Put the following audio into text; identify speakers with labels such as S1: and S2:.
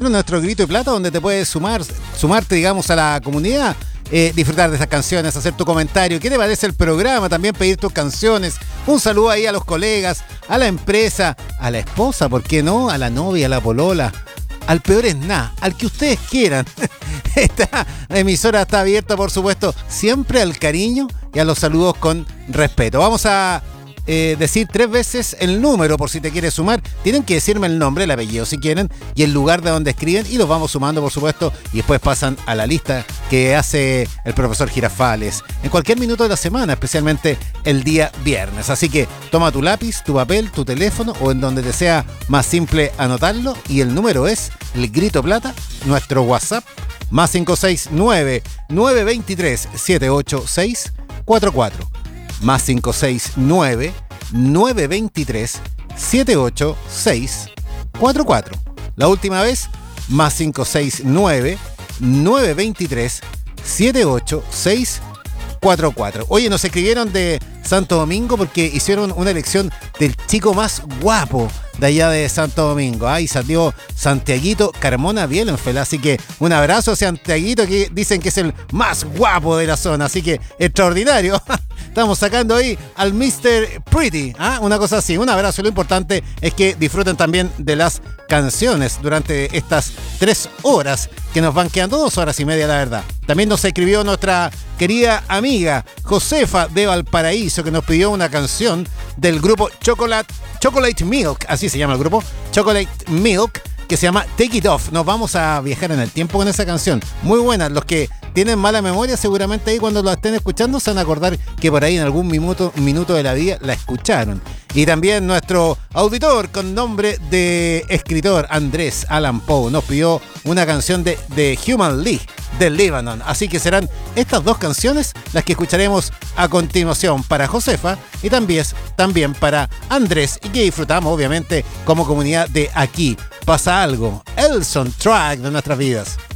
S1: nosotros, nuestro Grito de Plata, donde te puedes sumarte, digamos, a la comunidad, disfrutar de estas canciones, hacer tu comentario, qué te parece el programa, también pedir tus canciones, un saludo ahí a los colegas, a la empresa, a la esposa, ¿por qué no? A la novia, a la polola, al peor es nada, al que ustedes quieran. Esta emisora está abierta, por supuesto, siempre al cariño y a los saludos con respeto. Vamos a decir 3 veces el número por si te quieres sumar. Tienen que decirme el nombre, el apellido si quieren, y el lugar de donde escriben, y los vamos sumando, por supuesto, y después pasan a la lista que hace el profesor Girafales en cualquier minuto de la semana, especialmente el día viernes. Así que toma tu lápiz, tu papel, tu teléfono o en donde te sea más simple anotarlo, y el número es el Grito Plata, nuestro WhatsApp, más 569-923-78644. Más 569-923-78644. La última vez, más 569-923-78644. Oye, nos escribieron de Santo Domingo porque hicieron una elección del chico más guapo de allá de Santo Domingo. Ahí salió Santiaguito Carmona Bielenfeld. Así que un abrazo a Santiaguito, que dicen que es el más guapo de la zona. Así que extraordinario. Estamos sacando ahí al Mr. Pretty, una cosa así. Un abrazo. Lo importante es que disfruten también de las canciones durante estas 3 horas que nos van quedando, 2 horas y media, la verdad. También nos escribió nuestra querida amiga Josefa de Valparaíso, que nos pidió una canción del grupo Chocolate Milk, así se llama el grupo, Chocolate Milk, que se llama Take It Off. Nos vamos a viajar en el tiempo con esa canción. Muy buena. Los que tienen mala memoria, seguramente ahí cuando la estén escuchando se van a acordar que por ahí en algún minuto de la vida la escucharon. Y también nuestro auditor con nombre de escritor, Andrés Allan Poe, nos pidió una canción de Human League de Lebanon. Así que serán estas 2 canciones las que escucharemos a continuación para Josefa y también para Andrés, y que disfrutamos obviamente como comunidad de Aquí Pasa Algo, el soundtrack de nuestras vidas.